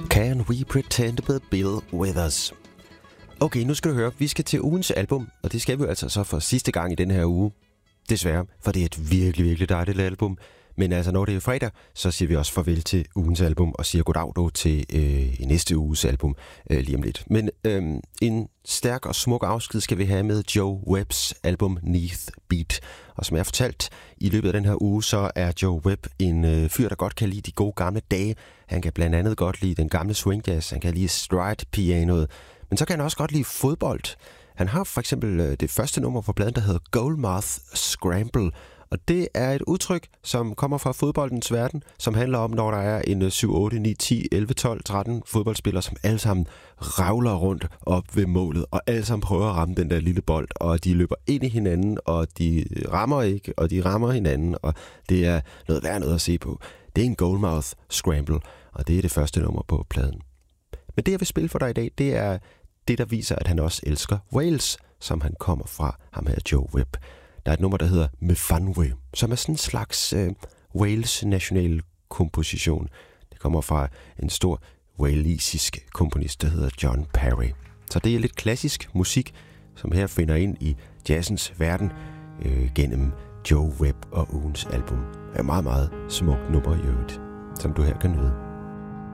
Can we pretend to be Bill Withers? Okay, nu skal du høre. Vi skal til ugens album, og det skal vi altså så for sidste gang i den her uge. Desværre, for det er et virkelig, virkelig dejligt album. Men altså, når det er fredag, så siger vi også farvel til ugens album, og siger goddag dog til næste uges album lige om lidt. Men en stærk og smuk afsked skal vi have med Joe Webbs album Neath Beat. Og som jeg har fortalt i løbet af den her uge, så er Joe Webb en fyr, der godt kan lide de gode gamle dage. Han kan blandt andet godt lide den gamle swing jazz, han kan lide stride-pianoet, men så kan han også godt lide fodbold. Han har for eksempel det første nummer på pladen, der hedder Goalmouth Scramble. Og det er et udtryk, som kommer fra fodboldens verden, som handler om, når der er en 7, 8, 9, 10, 11, 12, 13 fodboldspillere, som alle sammen ravler rundt op ved målet, og alle sammen prøver at ramme den der lille bold, og de løber ind i hinanden, og de rammer ikke, og de rammer hinanden, og det er noget værd noget at se på. Det er en Goalmouth Scramble, og det er det første nummer på pladen. Men det, jeg vil spille for dig i dag, det er det, der viser, at han også elsker Wales, som han kommer fra, ham her Joe Webb. Der er et nummer, der hedder Myfanwy, som er sådan en slags Wales national komposition. Det kommer fra en stor walisisk komponist, der hedder John Parry. Så det er lidt klassisk musik, som her finder ind i jazzens verden gennem Joe Webb og ugens album. Det er meget, meget smukt nummer i øvrigt, som du her kan nyde.